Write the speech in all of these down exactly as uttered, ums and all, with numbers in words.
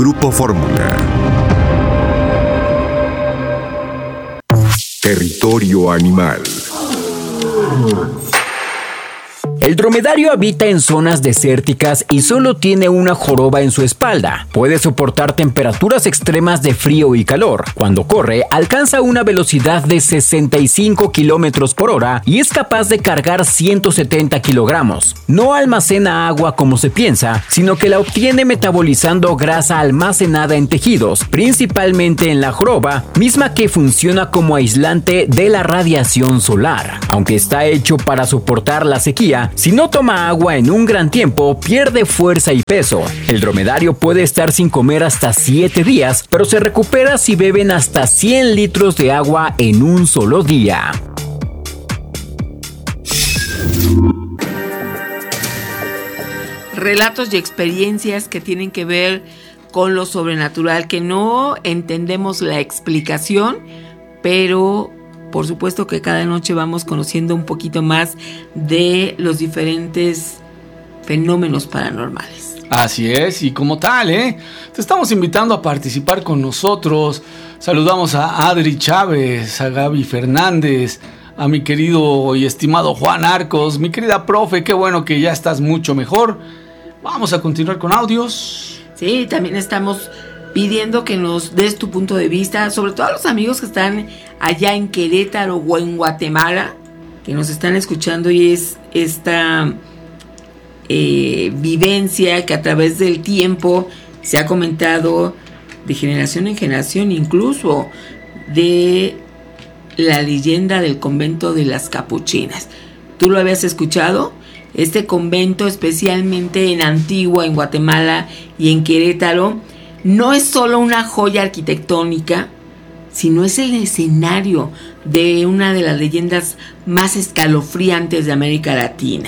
Grupo Fórmula. Territorio animal. El dromedario habita en zonas desérticas y solo tiene una joroba en su espalda. Puede soportar temperaturas extremas de frío y calor. Cuando corre, alcanza una velocidad de sesenta y cinco kilómetros por hora y es capaz de cargar ciento setenta kilogramos. No almacena agua como se piensa, sino que la obtiene metabolizando grasa almacenada en tejidos, principalmente en la joroba, misma que funciona como aislante de la radiación solar. Aunque está hecho para soportar la sequía, si no toma agua en un gran tiempo, pierde fuerza y peso. El dromedario puede estar sin comer hasta siete días, pero se recupera si beben hasta cien litros de agua en un solo día. Relatos y experiencias que tienen que ver con lo sobrenatural, que no entendemos la explicación, pero por supuesto que cada noche vamos conociendo un poquito más de los diferentes fenómenos paranormales. Así es, y como tal, ¿eh? Te estamos invitando a participar con nosotros. Saludamos a Adri Chávez, a Gaby Fernández, a mi querido y estimado Juan Arcos, mi querida profe, qué bueno que ya estás mucho mejor. Vamos a continuar con audios. Sí, también estamos pidiendo que nos des tu punto de vista, sobre todo a los amigos que están allá en Querétaro o en Guatemala, que nos están escuchando, y es esta eh, vivencia que a través del tiempo se ha comentado de generación en generación, incluso de la leyenda del convento de las Capuchinas. ¿Tú lo habías escuchado? Este convento, especialmente en Antigua, en Guatemala y en Querétaro, no es solo una joya arquitectónica, sino es el escenario de una de las leyendas más escalofriantes de América Latina.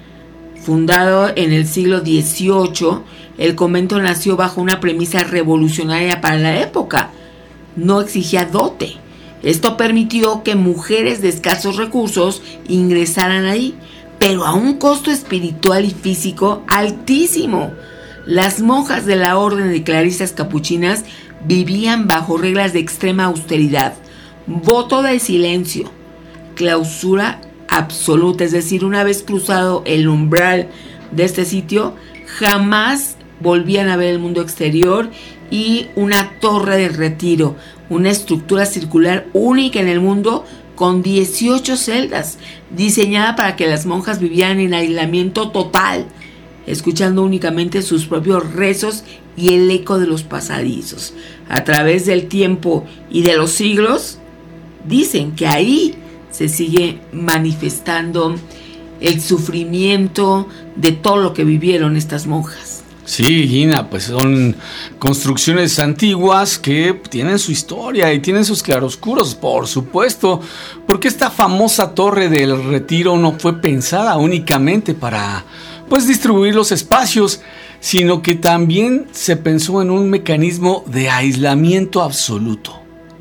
Fundado en el siglo dieciocho, el convento nació bajo una premisa revolucionaria para la época. No exigía dote. Esto permitió que mujeres de escasos recursos ingresaran ahí, pero a un costo espiritual y físico altísimo. Las monjas de la orden de clarisas capuchinas vivían bajo reglas de extrema austeridad, voto de silencio, clausura absoluta, es decir, una vez cruzado el umbral de este sitio, jamás volvían a ver el mundo exterior, y una torre de retiro, una estructura circular única en el mundo con dieciocho celdas, diseñada para que las monjas vivieran en aislamiento total, escuchando únicamente sus propios rezos y el eco de los pasadizos. A través del tiempo y de los siglos, dicen que ahí se sigue manifestando el sufrimiento de todo lo que vivieron estas monjas. Sí, Gina, pues son construcciones antiguas que tienen su historia y tienen sus claroscuros, por supuesto, porque esta famosa torre del retiro no fue pensada únicamente para, pues, distribuir los espacios, sino que también se pensó en un mecanismo de aislamiento absoluto.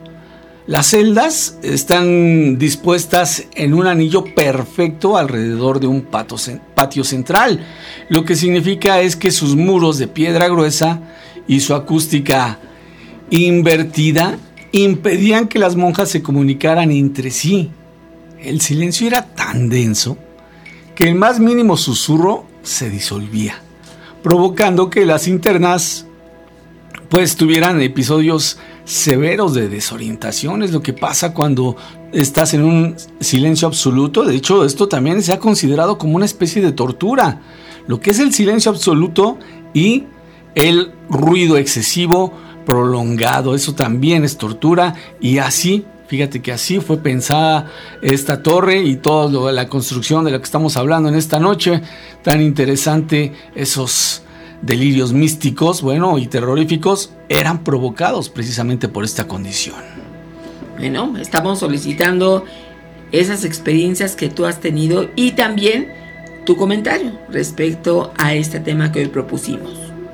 Las celdas están dispuestas en un anillo perfecto alrededor de un patio central, lo que significa es que sus muros de piedra gruesa y su acústica invertida impedían que las monjas se comunicaran entre sí. El silencio era tan denso que el más mínimo susurro se disolvía, provocando que las internas pues tuvieran episodios severos de desorientación. Es lo que pasa cuando estás en un silencio absoluto. De hecho, esto también se ha considerado como una especie de tortura. Lo que es el silencio absoluto y el ruido excesivo, prolongado, eso también es tortura. Y así, fíjate que así fue pensada esta torre y toda la construcción de la que estamos hablando en esta noche. Tan interesante, esos delirios místicos, bueno, y terroríficos eran provocados precisamente por esta condición. Bueno, estamos solicitando esas experiencias que tú has tenido y también tu comentario respecto a este tema que hoy propusimos.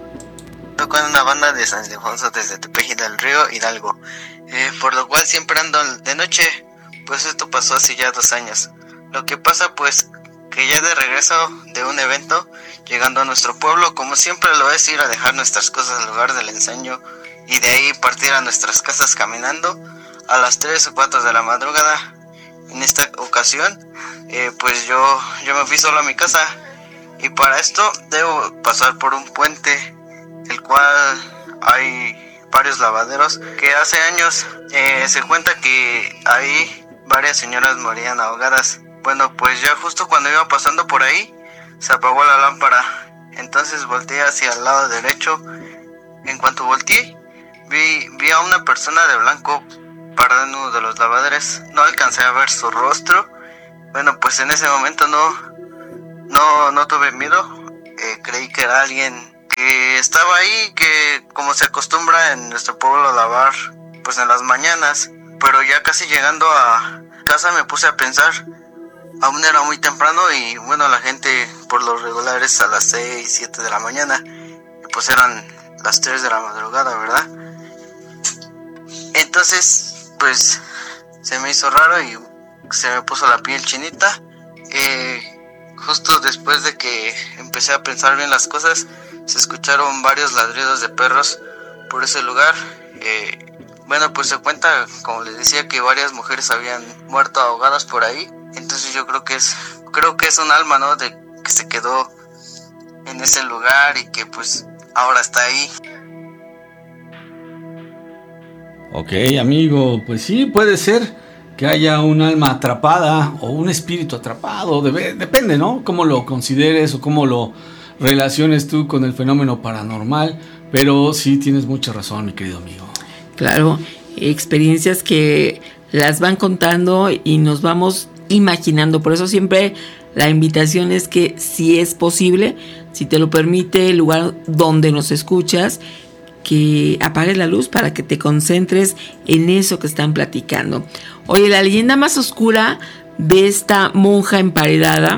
Toco en una banda de San Ildefonso desde Tepeji del Río, Hidalgo, eh, por lo cual siempre ando de noche. Pues esto pasó hace ya dos años. Lo que pasa pues que ya de regreso de un evento, llegando a nuestro pueblo, como siempre lo es, ir a dejar nuestras cosas al lugar del ensayo y de ahí partir a nuestras casas caminando a las tres o cuatro de la madrugada. En esta ocasión, eh, pues yo, yo me fui solo a mi casa, y para esto debo pasar por un puente, el cual hay varios lavaderos, que hace años eh, se cuenta que ahí varias señoras morían ahogadas. Bueno, pues ya justo cuando iba pasando por ahí, se apagó la lámpara. Entonces volteé hacia el lado derecho. En cuanto volteé, vi, vi a una persona de blanco parada en uno de los lavaderos. No alcancé a ver su rostro. Bueno, pues en ese momento no, no, no tuve miedo. Eh, creí que era alguien que estaba ahí, que como se acostumbra en nuestro pueblo a lavar, pues en las mañanas. Pero ya casi llegando a casa me puse a pensar. Aún era muy temprano y bueno, la gente por lo regular es a las seis, siete de la mañana. Y pues eran las tres de la madrugada, ¿verdad? Entonces, pues se me hizo raro y se me puso la piel chinita. Eh, justo después de que empecé a pensar bien las cosas, se escucharon varios ladridos de perros por ese lugar. Eh, bueno, pues se cuenta, como les decía, que varias mujeres habían muerto ahogadas por ahí. Entonces yo creo que es creo que es un alma, ¿no? De que se quedó en ese lugar y que pues ahora está ahí. Ok, amigo, pues sí, puede ser que haya un alma atrapada o un espíritu atrapado, debe, depende, ¿no? Cómo lo consideres o cómo lo relaciones tú con el fenómeno paranormal, pero sí tienes mucha razón, mi querido amigo. Claro, experiencias que las van contando y nos vamos imaginando. Por eso siempre la invitación es que, si es posible, si te lo permite el lugar donde nos escuchas, que apagues la luz para que te concentres en eso que están platicando. Oye, la leyenda más oscura de esta monja emparedada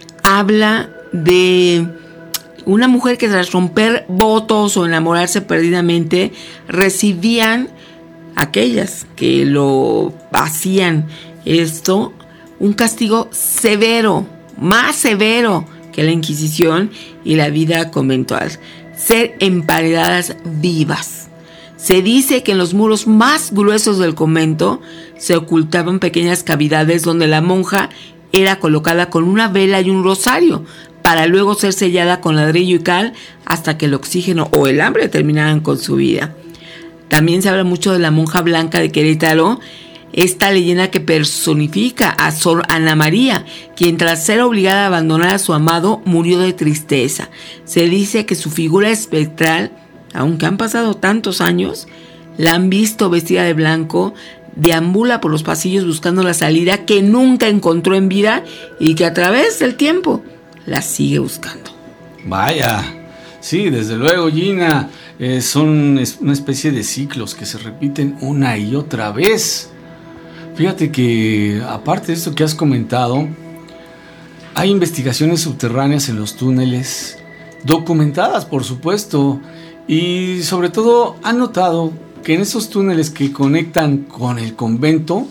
habla de una mujer que, tras romper votos o enamorarse perdidamente, recibían, aquellas que lo hacían esto, un castigo severo, más severo que la Inquisición y la vida conventual: ser emparedadas vivas. Se dice que en los muros más gruesos del convento se ocultaban pequeñas cavidades donde la monja era colocada con una vela y un rosario, para luego ser sellada con ladrillo y cal hasta que el oxígeno o el hambre terminaran con su vida. También se habla mucho de la monja blanca de Querétaro, esta leyenda que personifica a Sor Ana María, quien tras ser obligada a abandonar a su amado murió de tristeza. Se dice que su figura espectral, aunque han pasado tantos años, la han visto vestida de blanco, deambula por los pasillos buscando la salida que nunca encontró en vida y que a través del tiempo la sigue buscando. Vaya, sí, desde luego, Gina, eh, son una especie de ciclos que se repiten una y otra vez. Fíjate que, aparte de esto que has comentado, hay investigaciones subterráneas en los túneles, documentadas por supuesto, y sobre todo han notado que en esos túneles que conectan con el convento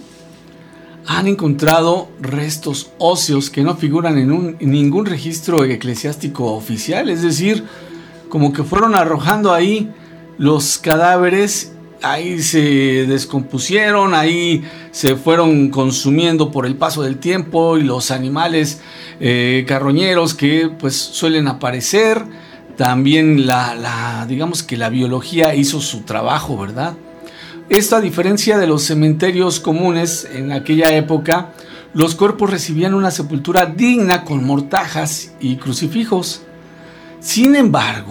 han encontrado restos óseos que no figuran en, un, en ningún registro eclesiástico oficial. Es decir, como que fueron arrojando ahí los cadáveres, ahí se descompusieron, ahí se fueron consumiendo por el paso del tiempo, y los animales eh, carroñeros que pues suelen aparecer. También la, la, digamos que la biología hizo su trabajo, ¿verdad? Esto, a diferencia de los cementerios comunes en aquella época, los cuerpos recibían una sepultura digna con mortajas y crucifijos. Sin embargo,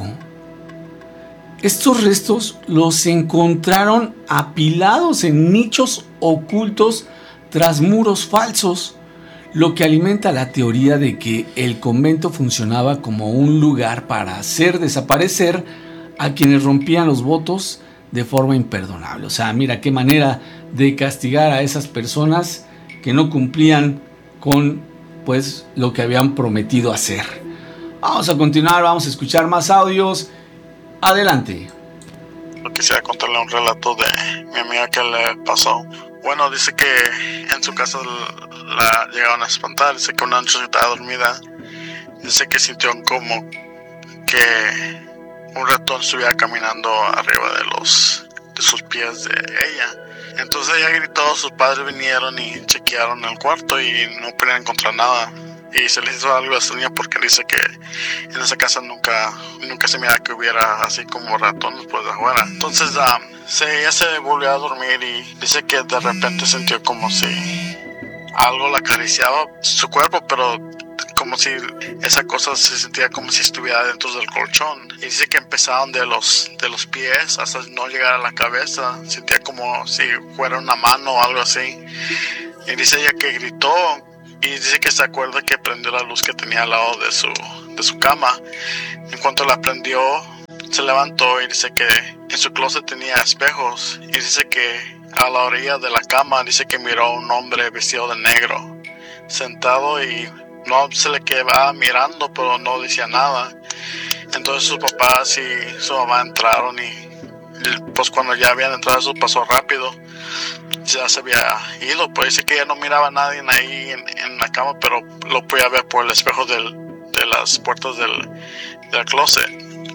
estos restos los encontraron apilados en nichos ocultos tras muros falsos, lo que alimenta la teoría de que el convento funcionaba como un lugar para hacer desaparecer a quienes rompían los votos de forma imperdonable. O sea, mira qué manera de castigar a esas personas que no cumplían con pues lo que habían prometido hacer. Vamos a continuar, vamos a escuchar más audios. Adelante. Quisiera contarle un relato de mi amiga que le pasó Bueno, dice que en su casa la llegaron a espantar. Dice que una noche estaba dormida. Dice que sintió como que un ratón estuviera caminando arriba de los de sus pies de ella. Entonces ella gritó, sus padres vinieron y chequearon el cuarto y no pudieron encontrar nada. Y se les hizo algo extraño porque dice que en esa casa nunca nunca se mira que hubiera así como ratones por de afuera. Entonces uh, se, ella se volvió a dormir y dice que de repente sintió como si algo la acariciaba su cuerpo, pero como si esa cosa se sentía como si estuviera dentro del colchón. Y dice que empezaron de los de los pies hasta no llegar a la cabeza. Sentía como si fuera una mano o algo así. Y dice ella que gritó. Y dice que se acuerda que prendió la luz que tenía al lado de su, de su cama. En cuanto la prendió, se levantó y dice que en su closet tenía espejos. Y dice que a la orilla de la cama, dice que miró a un hombre vestido de negro, sentado, y no se le quedaba mirando, pero no decía nada. Entonces sus papás y su mamá entraron y pues cuando ya habían entrado eso pasó rápido. Ya se había ido, pues dice que ya no miraba a nadie ahí en, en la cama, pero lo podía ver por el espejo del, de las puertas del, del closet.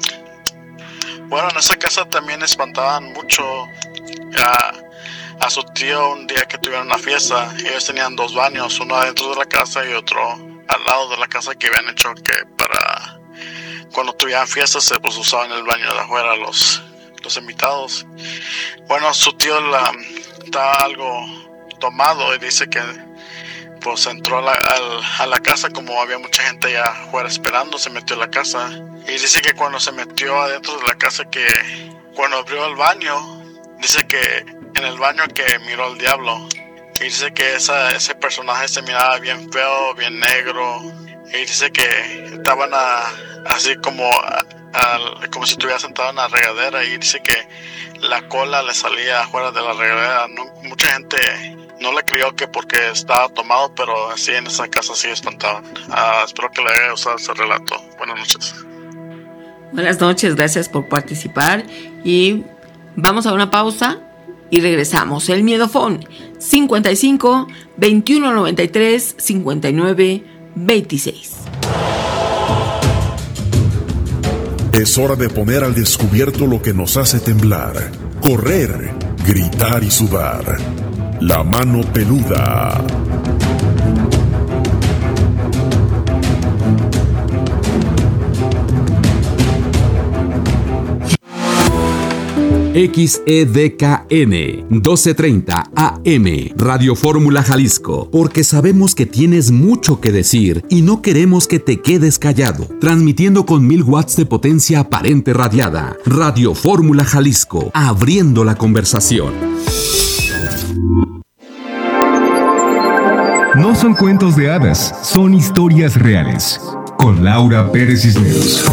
Bueno, en esa casa también espantaban mucho a, a su tío un día que tuvieron una fiesta. Ellos tenían dos baños, uno adentro de la casa y otro al lado de la casa, que habían hecho que para cuando tuvieran fiestas se pues usaban el baño de afuera los, los invitados. Bueno, su tío la estaba algo tomado y dice que pues entró a la, a, a la casa, como había mucha gente allá afuera esperando, se metió a la casa. Y dice que cuando se metió adentro de la casa, que cuando abrió el baño, dice que en el baño que miró al diablo. Y dice que esa, ese personaje se miraba bien feo, bien negro. Y dice que estaban a, así como, a, a, como si estuviera sentado en la regadera. Y dice que la cola le salía afuera de la regadera. No, mucha gente no le creyó que porque estaba tomado, pero así en esa casa sí espantaban. Uh, espero que le haya gustado ese relato. Buenas noches. Buenas noches, gracias por participar. Y vamos a una pausa y regresamos. El Miedofón cincuenta y cinco, veintiuno noventa y tres, cincuenta y nueve, veintiséis. Es hora de poner al descubierto lo que nos hace temblar, correr, gritar y sudar. La mano peluda. X E D K N doce treinta A M Radio Fórmula Jalisco, porque sabemos que tienes mucho que decir y no queremos que te quedes callado. Transmitiendo con mil watts de potencia aparente radiada. Radio Fórmula Jalisco, abriendo la conversación. No son cuentos de hadas, son historias reales. Con Laura Pérez Cisneros.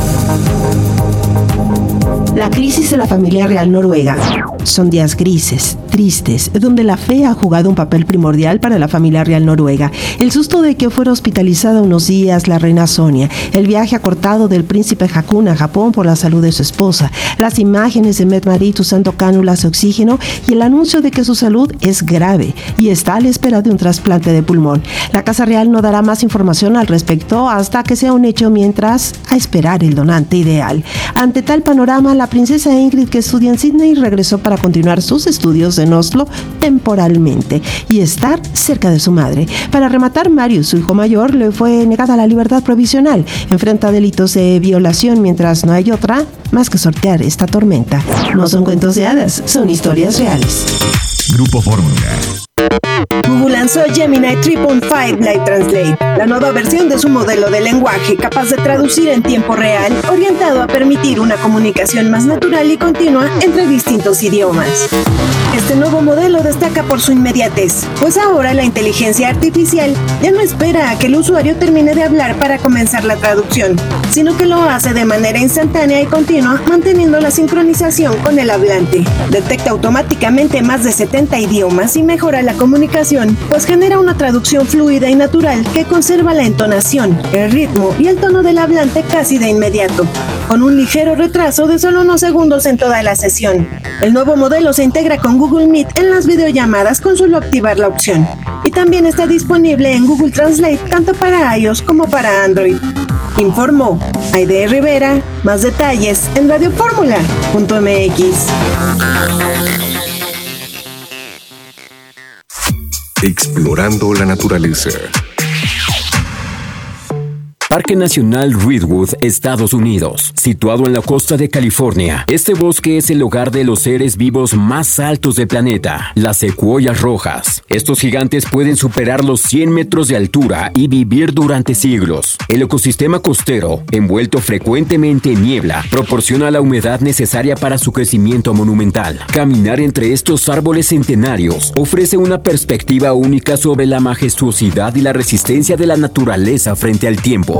La crisis de la familia real noruega. Son días grises, tristes, donde la fe ha jugado un papel primordial para la familia real noruega. El susto de que fuera hospitalizada unos días la reina Sonia, el viaje acortado del príncipe Haakon a Japón por la salud de su esposa, las imágenes de Mette-Marit usando cánulas de oxígeno y el anuncio de que su salud es grave y está a la espera de un trasplante de pulmón. La Casa Real no dará más información al respecto hasta que sea un hecho, mientras a esperar el donante ideal. Ante tal panorama, la princesa Ingrid, que estudia en Sydney, regresó para continuar sus estudios en Oslo temporalmente y estar cerca de su madre. Para rematar, Marius, su hijo mayor, le fue negada la libertad provisional. Enfrenta delitos de violación, mientras no hay otra más que sortear esta tormenta. No son cuentos de hadas, son historias reales. Grupo Fórmula. Google lanzó Gemini tres punto cinco Live Translate, la nueva versión de su modelo de lenguaje capaz de traducir en tiempo real, orientado a permitir una comunicación más natural y continua entre distintos idiomas. Este nuevo modelo destaca por su inmediatez, pues ahora la inteligencia artificial ya no espera a que el usuario termine de hablar para comenzar la traducción, sino que lo hace de manera instantánea y continua, manteniendo la sincronización con el hablante. Detecta automáticamente más de setenta idiomas y mejora la comunicación, pues genera una traducción fluida y natural que conserva la entonación, el ritmo y el tono del hablante casi de inmediato, con un ligero retraso de solo unos segundos en toda la sesión. El nuevo modelo se integra con Google Google Meet en las videollamadas con solo activar la opción. Y también está disponible en Google Translate tanto para iOS como para Android. Informó Aide Rivera. Más detalles en radio fórmula punto m x. Explorando la naturaleza. Parque Nacional Redwood, Estados Unidos. Situado en la costa de California, este bosque es el hogar de los seres vivos más altos del planeta, las secuoyas rojas. Estos gigantes pueden superar los cien metros de altura y vivir durante siglos. El ecosistema costero, envuelto frecuentemente en niebla, proporciona la humedad necesaria para su crecimiento monumental. Caminar entre estos árboles centenarios ofrece una perspectiva única sobre la majestuosidad y la resistencia de la naturaleza frente al tiempo.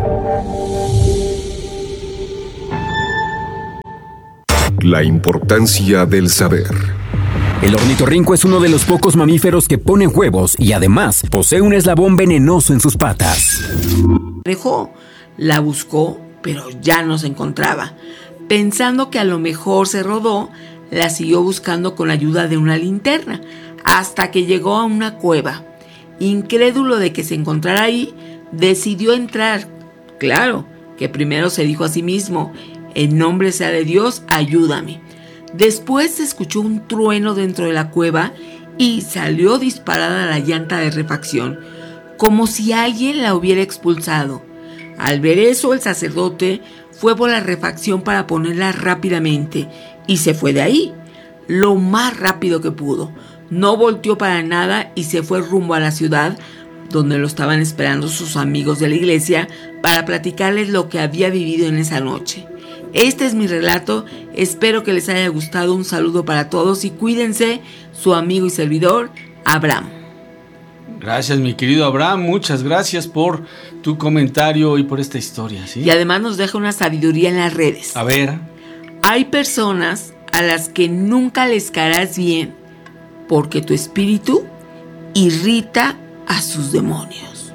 La importancia del saber. El ornitorrinco es uno de los pocos mamíferos que ponen huevos y además posee un eslabón venenoso en sus patas. Dejó, la buscó, pero ya no se encontraba. Pensando que a lo mejor se rodó, la siguió buscando con la ayuda de una linterna, hasta que llegó a una cueva. Incrédulo de que se encontrara ahí, decidió entrar. Claro, que primero se dijo a sí mismo: en nombre sea de Dios, ayúdame. Después se escuchó un trueno dentro de la cueva y salió disparada la llanta de refacción, como si alguien la hubiera expulsado. Al ver eso, el sacerdote fue por la refacción para ponerla rápidamente y se fue de ahí, lo más rápido que pudo. No volteó para nada y se fue rumbo a la ciudad, donde lo estaban esperando sus amigos de la iglesia para platicarles lo que había vivido en esa noche. Este es mi relato, espero que les haya gustado. Un saludo para todos y cuídense. Su amigo y servidor, Abraham. Gracias, mi querido Abraham, muchas gracias por tu comentario y por esta historia, ¿sí? Y además nos deja una sabiduría en las redes. A ver. Hay personas a las que nunca les caerás bien porque tu espíritu irrita a sus demonios.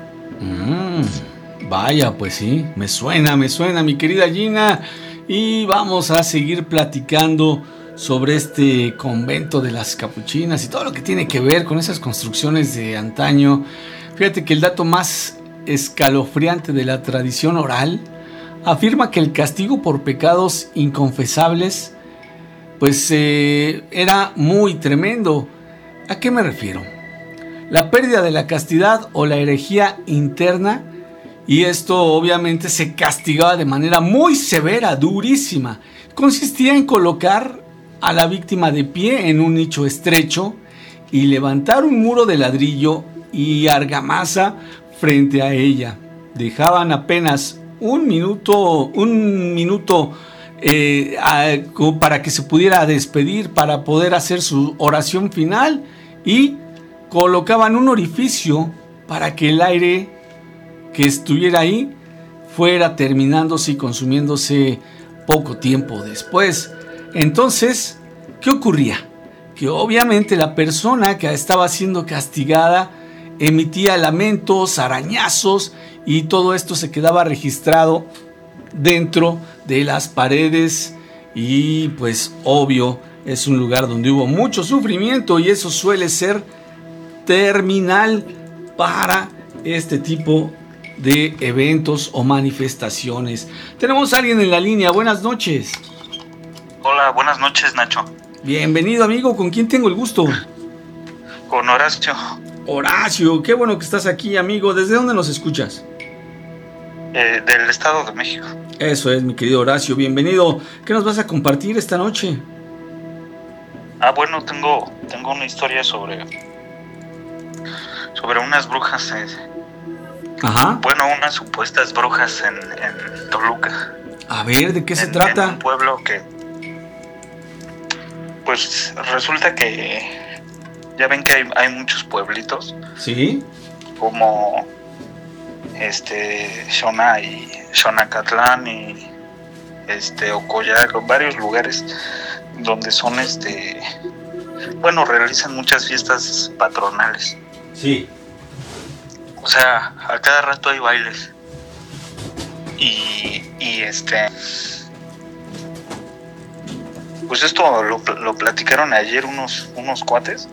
Mm, vaya, pues sí, me suena, me suena, mi querida Gina. Y vamos a seguir platicando sobre este convento de las capuchinas y todo lo que tiene que ver con esas construcciones de antaño. Fíjate que el dato más escalofriante de la tradición oral afirma que el castigo por pecados inconfesables pues eh, era muy tremendo. ¿A qué me refiero? La pérdida de la castidad o la herejía interna, y esto obviamente se castigaba de manera muy severa, durísima. Consistía en colocar a la víctima de pie en un nicho estrecho y levantar un muro de ladrillo y argamasa frente a ella. Dejaban apenas un minuto, un minuto eh, a, para que se pudiera despedir, para poder hacer su oración final, y colocaban un orificio para que el aire que estuviera ahí fuera terminándose y consumiéndose poco tiempo después. Entonces, ¿qué ocurría? Que obviamente la persona que estaba siendo castigada emitía lamentos, arañazos, y todo esto se quedaba registrado dentro de las paredes, y pues obvio es un lugar donde hubo mucho sufrimiento, y eso suele ser terminal para este tipo de eventos o manifestaciones. Tenemos a alguien en la línea. Buenas noches. Hola, buenas noches, Nacho. Bienvenido, amigo. ¿Con quién tengo el gusto? Con Horacio. Horacio, qué bueno que estás aquí, amigo. ¿Desde dónde nos escuchas? Eh, del Estado de México. Eso es, mi querido Horacio. Bienvenido. ¿Qué nos vas a compartir esta noche? Ah, bueno, tengo, tengo una historia sobre sobre unas brujas. Eh, Ajá. Bueno, unas supuestas brujas en, en Toluca. A ver, ¿de qué se en, trata? En un pueblo que, pues resulta que ya ven que hay, hay muchos pueblitos. Sí. Como este Xona y Xonacatlán y este Ocoyac, varios lugares donde son este bueno, realizan muchas fiestas patronales. Sí. O sea, a cada rato hay bailes. Y, y este pues esto lo, lo platicaron ayer unos, unos cuates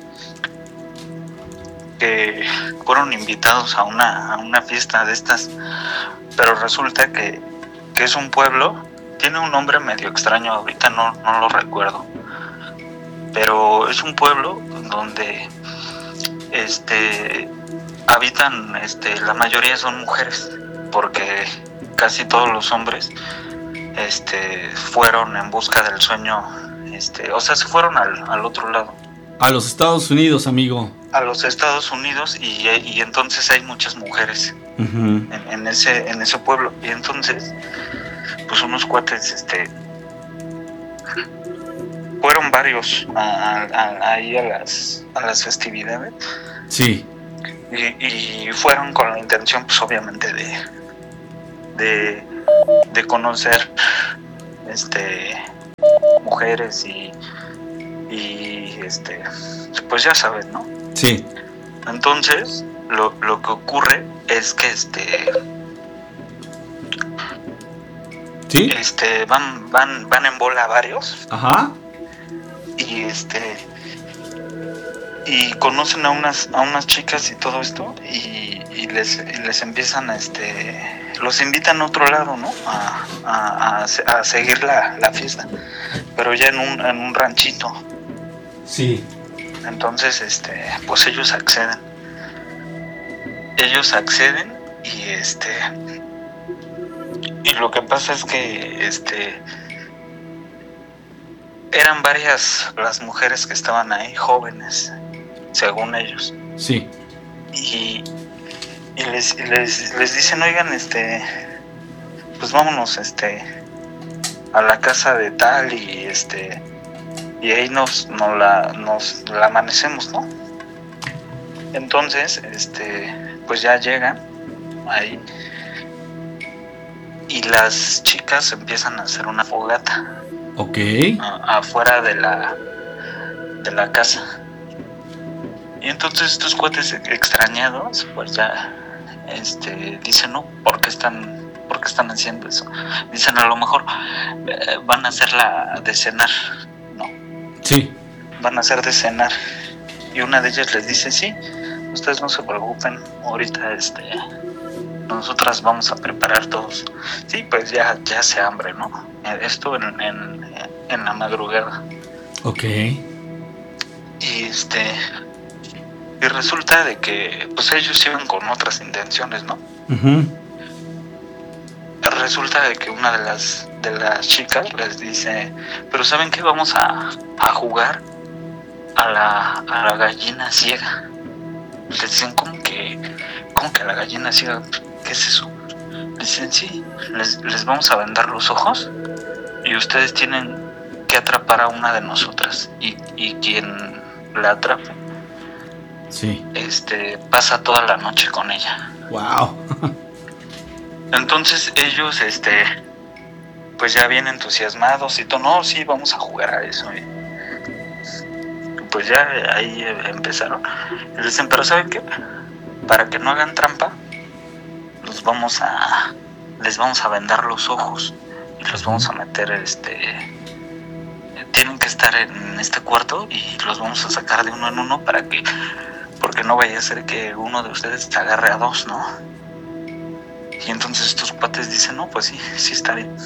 que fueron invitados a una, a una fiesta de estas, pero resulta que, que es un pueblo, tiene un nombre medio extraño, ahorita no, no lo recuerdo, pero es un pueblo donde este habitan, este, la mayoría son mujeres, porque casi todos los hombres este fueron en busca del sueño, este, o sea, se fueron al, al otro lado. A los Estados Unidos, amigo. A los Estados Unidos y, y entonces hay muchas mujeres uh-huh. en, en ese en ese pueblo, y entonces pues unos cuates este fueron varios a, a, ahí a las a las festividades. Sí. Y, y fueron con la intención, pues obviamente de de de conocer este mujeres y y este pues ya sabes, ¿no? Sí. Entonces lo, lo que ocurre es que este sí este van van van en bola varios. Ajá. Y este y conocen a unas a unas chicas y todo esto, y, y les y les empiezan a este los invitan a otro lado, ¿no? A, a, a, a seguir la, la fiesta, pero ya en un en un ranchito. Sí. Entonces, este, pues ellos acceden. Ellos acceden y este y lo que pasa es que este eran varias las mujeres que estaban ahí, jóvenes, según ellos. Sí. Y, y les, les les dicen, oigan, este, pues vámonos, este, a la casa de tal y este y ahí nos, nos la nos la amanecemos, ¿no? Entonces, este, pues ya llegan ahí y las chicas empiezan a hacer una fogata. Ok. A, afuera de la de la casa. Y entonces estos cuates extrañados, pues ya este dicen, no, ¿por qué están por qué están haciendo eso? Dicen, a lo mejor eh, van a hacer la de cenar. Sí. Van a hacer de cenar. Y una de ellas les dice, sí, ustedes no se preocupen, ahorita este nosotras vamos a preparar todos. Sí, pues ya, ya hace hambre, ¿no? Esto en, en, en la madrugada. Ok. Y este y resulta de que pues ellos iban con otras intenciones, ¿no? Uh-huh. Resulta de que una de las de las chicas les dice, pero ¿saben qué? Vamos a, a jugar a la, a la gallina ciega. Les dicen, ¿cómo que, cómo que a la gallina ciega? ¿Qué es eso? Les dicen, sí, les, les vamos a vendar los ojos y ustedes tienen que atrapar a una de nosotras, y, y quien la atrape, sí, este, pasa toda la noche con ella. Wow. Entonces ellos, este, pues ya bien entusiasmados y todo, no, sí, vamos a jugar a eso. Y pues ya ahí empezaron. Y les dicen, pero ¿saben qué? Para que no hagan trampa, los vamos a, les vamos a vendar los ojos y los vamos a meter, este, tienen que estar en este cuarto y los vamos a sacar de uno en uno para que, porque no vaya a ser que uno de ustedes se agarre a dos, ¿no? Y entonces estos cuates dicen, no, pues sí, sí está bien.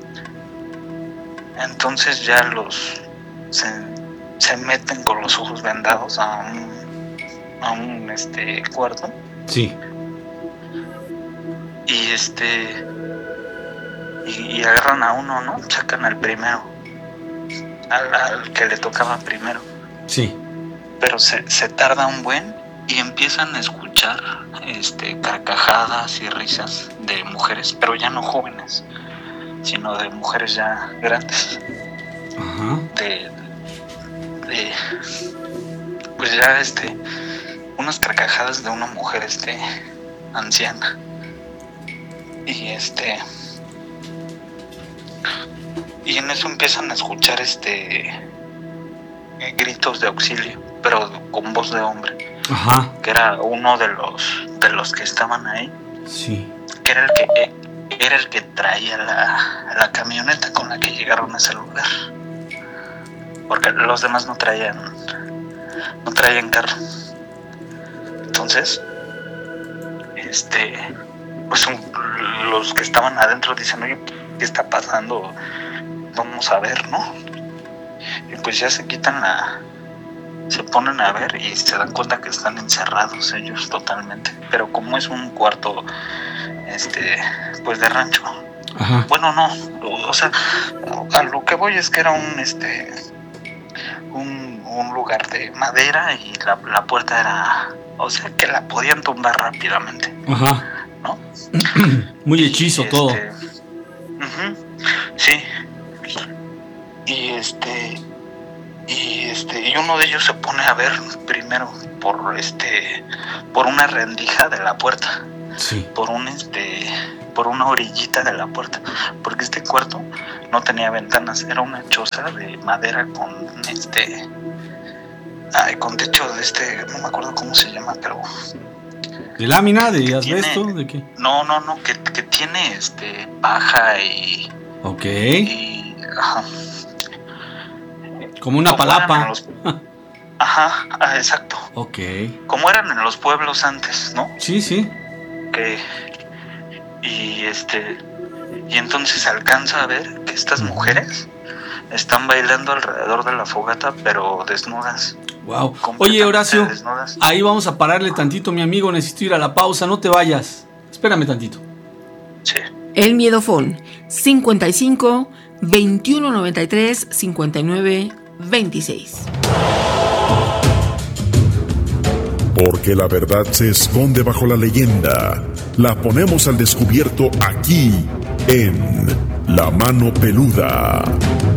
Entonces ya los se, se meten con los ojos vendados a un, a un este cuarto. Sí. Y este y, y agarran a uno, ¿no? Sacan al primero, al, al que le tocaba primero. Sí. Pero se, se tarda un buen y empiezan a escuchar este carcajadas y risas de mujeres, pero ya no jóvenes, sino de mujeres ya grandes. Ajá. De, de pues ya este unas carcajadas de una mujer este anciana. Y este y en eso empiezan a escuchar este gritos de auxilio, pero con voz de hombre. Ajá. Que era uno de los de los que estaban ahí. Sí. Que era el que era el que traía la, la camioneta con la que llegaron a ese lugar. porque los demás no traían, no traían carro. Entonces, este, pues un, los que estaban adentro dicen, oye, ¿qué está pasando? Vamos a ver, ¿no? Y pues ya se quitan la, se ponen a ver y se dan cuenta que están encerrados ellos totalmente. Pero como es un cuarto, este, pues de rancho. Ajá. Bueno, no, o sea, a lo que voy es que era un, este, un, un lugar de madera y la, la puerta era, o sea, que la podían tumbar rápidamente. Ajá. ¿No? Muy hechizo y, todo. Este, uh-huh, sí. Y este, y este, y uno de ellos se pone a ver primero por este, por una rendija de la puerta. Sí. Por un este, por una orillita de la puerta, porque este cuarto no tenía ventanas, era una choza de madera con este, ay, con techo de este, no me acuerdo cómo se llama, pero ¿de lámina? ¿De asbesto? ¿De qué? No, no, no, que, que tiene este paja y ok, y, ajá, como una como palapa. Los, ajá, ah, exacto. Ok. Como eran en los pueblos antes, ¿no? Sí, sí. Que y este y entonces alcanza a ver que estas mujeres están bailando alrededor de la fogata, pero desnudas. Wow. Oye, Horacio, desnudas. Ahí vamos a pararle tantito, mi amigo. Necesito ir a la pausa. No te vayas. Espérame tantito. Sí. El Miedofón cincuenta y cinco, veintiuno noventa y tres, cincuenta y nueve, veintiséis. Porque la verdad se esconde bajo la leyenda. La ponemos al descubierto aquí, en La Mano Peluda.